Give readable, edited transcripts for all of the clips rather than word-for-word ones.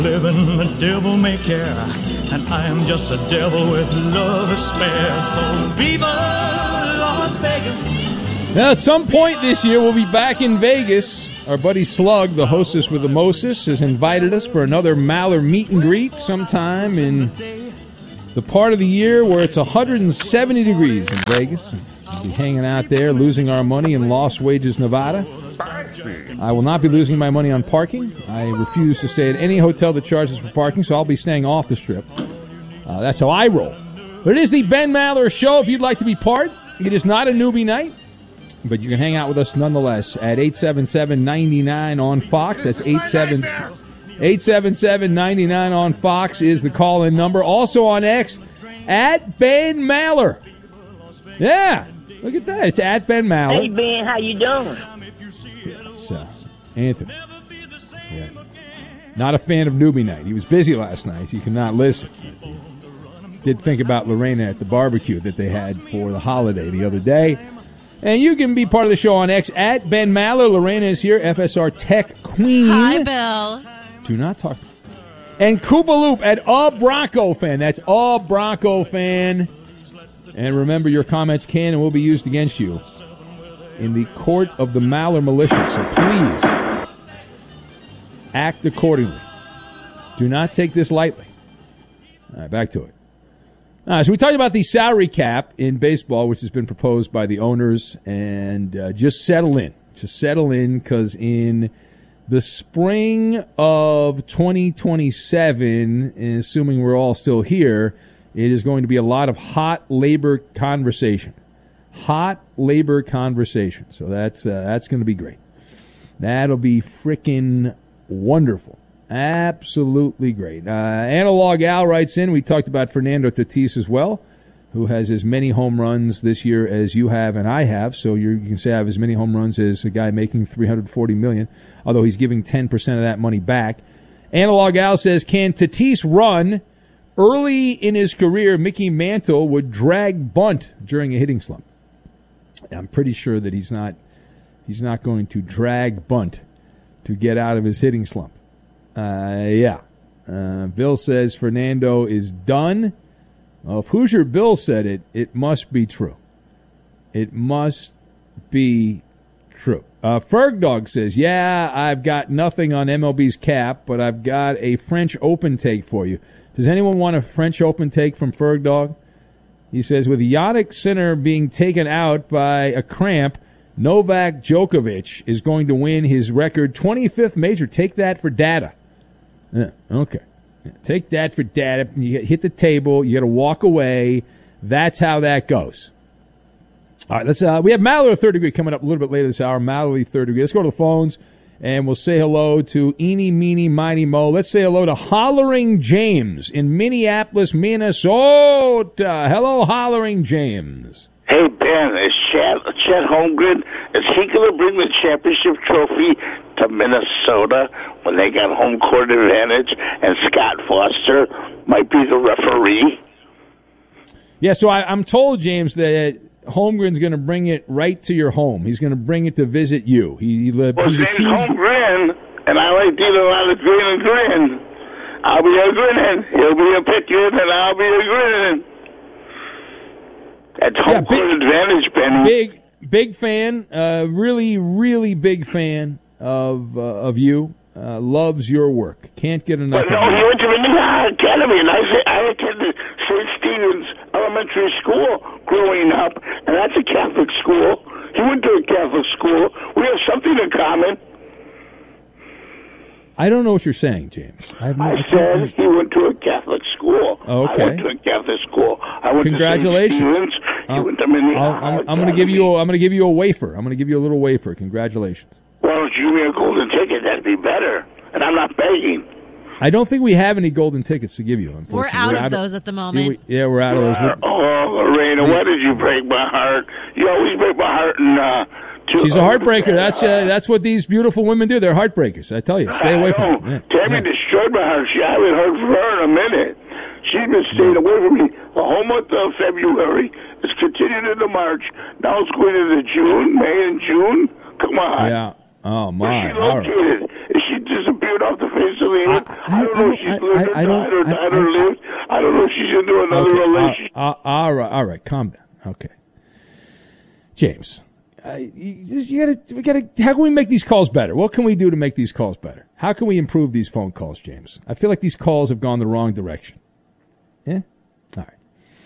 Living the devil may care, and I am just a devil with love to spare. So viva Las Vegas. Now, at some point this year, we'll be back in Vegas. Our buddy Slug, the hostess with the mostest, has invited us for another Maller meet and greet sometime in the part of the year where it's 170 degrees in Vegas. We'll be hanging out there, losing our money in Lost Wages, Nevada. I will not be losing my money on parking. I refuse to stay at any hotel that charges for parking, so I'll be staying off the strip. That's how I roll. But it is the Ben Maller Show. If you'd like to be part, it is not a newbie night, but you can hang out with us nonetheless at 877-99 on Fox. That's 877-99 on Fox is the call-in number. Also on X, at Ben Maller. Yeah, look at that. It's at Ben Maller. Hey, Ben, how you doing? Yes, Anthony. Yeah. Not a fan of newbie night. He was busy last night, so you cannot listen. Did think about Lorena at the barbecue that they had for the holiday the other day. And you can be part of the show on X at Ben Maller. Lorena is here, FSR Tech Queen. Hi, Bill. Do not talk. And Koopa Loop at A Bronco Fan. That's A Bronco Fan. And remember, your comments can and will be used against you in the court of the Maller militia. So please act accordingly. Do not take this lightly. All right, back to it. So we talked about the salary cap in baseball, which has been proposed by the owners, and just settle in. Just settle in, because in the spring of 2027, and assuming we're all still here, it is going to be a lot of hot labor conversation. Hot labor conversation. So that's going to be great. That'll be freaking wonderful. Absolutely great. Analog Al writes in, we talked about Fernando Tatis as well, who has as many home runs this year as you have and I have. So you can say I have as many home runs as a guy making $340 million, although he's giving 10% of that money back. Analog Al says, can Tatis run? Early in his career, Mickey Mantle would drag bunt during a hitting slump. I'm pretty sure that he's not going to drag bunt to get out of his hitting slump. Bill says Fernando is done. Well, if Hoosier Bill said it, it must be true. It must be true. Ferg Dog says, yeah, I've got nothing on MLB's cap, but I've got a French Open take for you. Does anyone want a French Open take from Ferg Dog? He says, with Yannick Sinner being taken out by a cramp, Novak Djokovic is going to win his record 25th major. Take that for data. Yeah, okay. Yeah, take that for data. You hit the table. You got to walk away. That's how that goes. All right, let's. We have Mallory Third Degree coming up a little bit later this hour. Mallory Third Degree. Let's go to the phones, and we'll say hello to Eeny, Meeny, Miny, Mo. Let's say hello to Hollering James in Minneapolis, Minnesota. Hello, Hollering James. Hey, Ben, is Chet Holmgren, is he going to bring the championship trophy to Minnesota when they got home court advantage and Scott Foster might be the referee? Yeah, so I'm told, James, that Holmgren's going to bring it right to your home. He's going to bring it to visit you. He's James Holmgren, and I like to eat a lot of green and grin. I'll be a grinning. He'll be a picking, and I'll be a grinning. That's home court advantage, Benny. Big fan, really, really big fan of you. Loves your work. Can't get enough. But no, he went to the Minnehaha Academy, and I attended St. Stephen's Elementary School growing up, and that's a Catholic school. He went to a Catholic school. We have something in common. I don't know what you're saying, James. I said he went to a Catholic school. Okay. I went to a Catholic school. I went Congratulations. to St. Stephen's. He went to Minnehaha. I'm going to give you a wafer. I'm going to give you a little wafer. Congratulations. Why don't you give me a golden ticket? That'd be better. And I'm not begging. I don't think we have any golden tickets to give you, unfortunately. We're out of those at the moment. We're out of those. Lorena, why did you break my heart? You always break my heart. She's a heartbreaker. That's what these beautiful women do. They're heartbreakers. I tell you. Stay away from them. Tammy destroyed my heart. I haven't heard from her in a minute. She's been staying away from me the whole month of February. It's continued into March. Now it's going into June, May and June. Come on. Oh, my. Where's she located? Is she disappeared off the face of the earth? I don't know if she's lived or died or died or lived. I don't know if she's into another relationship. All right. Calm down. Okay. James, we gotta. How can we make these calls better? What can we do to make these calls better? How can we improve these phone calls, James? I feel like these calls have gone the wrong direction. Yeah? All right.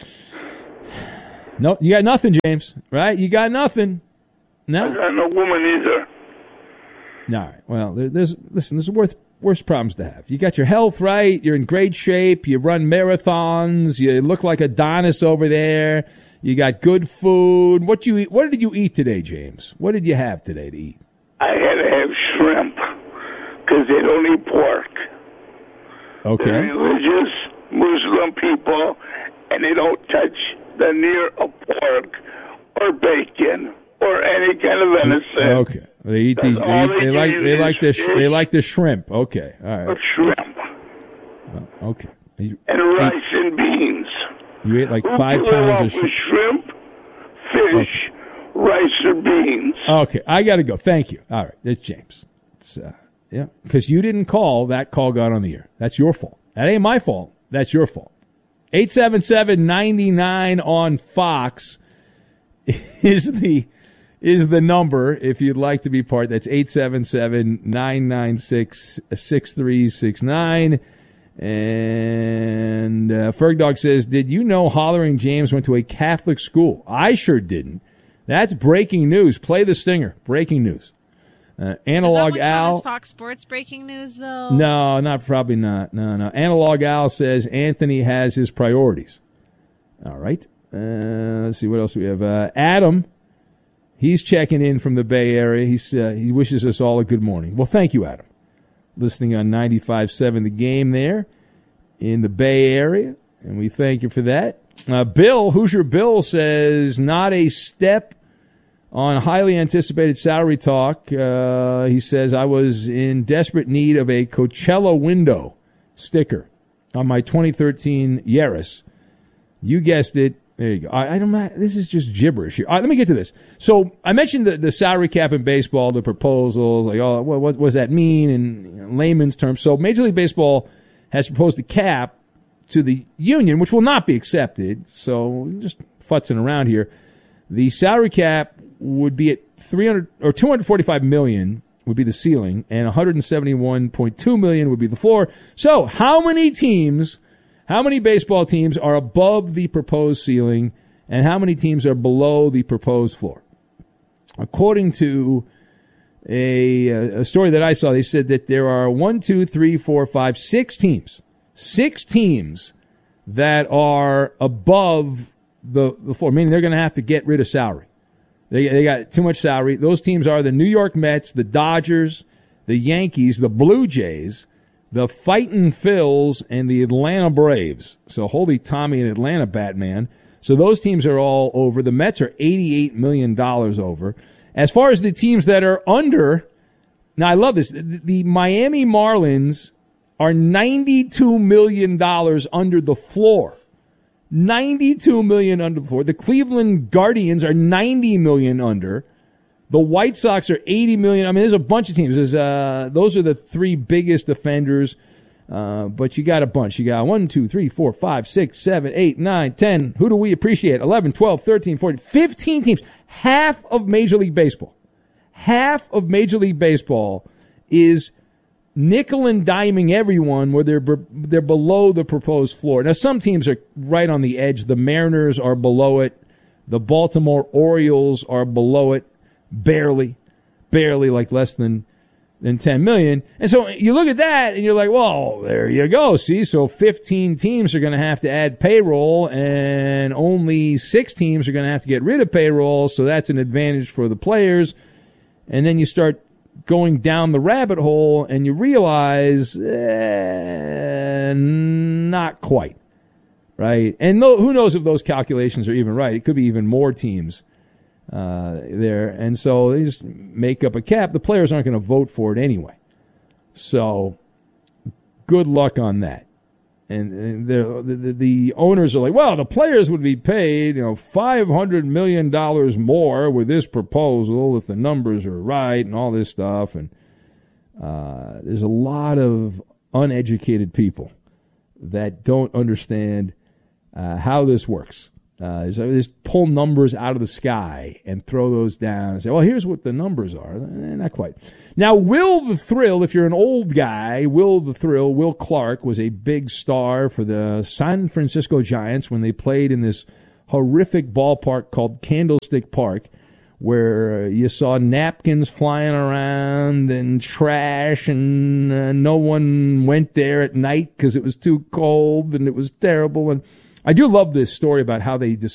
No, you got nothing, James, right? You got nothing. No? I got no woman either. All right. Well, there's worse problems to have. You got your health right. You're in great shape. You run marathons. You look like Adonis over there. You got good food. What did you eat today, James? What did you have today to eat? I had to have shrimp because they don't eat pork. Okay. They're religious Muslim people, and they don't touch the near of pork or bacon or any kind of venison. Okay. They eat these. They like the shrimp. Okay. All right. Shrimp. Okay. And rice and beans. You ate like 5 pounds of shrimp, fish, rice, or beans. Okay, I got to go. Thank you. All right, it's James. It's yeah, because you didn't call. That call got on the air. That's your fault. That ain't my fault. That's your fault. 877-99 on Fox is the number if you'd like to be part. That's 877-996-6369. And Fergdog says, did you know Hollering James went to a Catholic school? I sure didn't. That's breaking news. Play the stinger. Breaking news. Analog Al. Is Fox Sports breaking news, though? No, probably not. No. Analog Al says Anthony has his priorities. All right. Let's see what else we have. Adam, he's checking in from the Bay Area. He wishes us all a good morning. Well, thank you, Adam. Listening on 95.7 The Game there in the Bay Area, and we thank you for that. Bill, Hoosier Bill, says, not a step on highly anticipated salary talk. He says, I was in desperate need of a Coachella window sticker on my 2013 Yaris. You guessed it. There you go. I don't know. This is just gibberish here. All right, let me get to this. So I mentioned the salary cap in baseball, the proposals, like, what does that mean in layman's terms? So Major League Baseball has proposed a cap to the union, which will not be accepted. So just futzing around here. The salary cap would be at $245 million would be the ceiling, and $171.2 million would be the floor. So how many baseball teams are above the proposed ceiling, and how many teams are below the proposed floor? According to a story that I saw, they said that there are 6 teams. 6 teams that are above the floor, meaning they're going to have to get rid of salary. They got too much salary. Those teams are the New York Mets, the Dodgers, the Yankees, the Blue Jays, the Fightin' Phils, and the Atlanta Braves. So holy Tommy and Atlanta, Batman. So those teams are all over. The Mets are $88 million over. As far as the teams that are under, now I love this. The Miami Marlins are $92 million under the floor. $92 million under the floor. The Cleveland Guardians are $90 million under. The White Sox are $80 million. I mean, there's a bunch of teams. Those are the 3 biggest offenders. But you got a bunch. You got 1, 2, 3, 4, 5, 6, 7, 8, 9, 10. Who do we appreciate? 11, 12, 13, 14, 15 teams. Half of Major League Baseball. Half of Major League Baseball is nickel and diming everyone where they're below the proposed floor. Now, some teams are right on the edge. The Mariners are below it. The Baltimore Orioles are below it. Barely, like less than 10 million. And so you look at that and you're like, well, there you go. See, so 15 teams are going to have to add payroll and only 6 teams are going to have to get rid of payroll. So that's an advantage for the players. And then you start going down the rabbit hole and you realize, not quite, right? And who knows if those calculations are even right. It could be even more teams there. And so they just make up a cap. The players aren't going to vote for it anyway. So good luck on that. And the owners are like, well, the players would be paid, $500 million more with this proposal if the numbers are right and all this stuff. And there's a lot of uneducated people that don't understand how this works. Just pull numbers out of the sky and throw those down and say, well, here's what the numbers are. Not quite. Now, Will the Thrill, if you're an old guy, Will Clark was a big star for the San Francisco Giants when they played in this horrific ballpark called Candlestick Park, where you saw napkins flying around and trash, and no one went there at night because it was too cold and it was terrible. And I do love this story about how they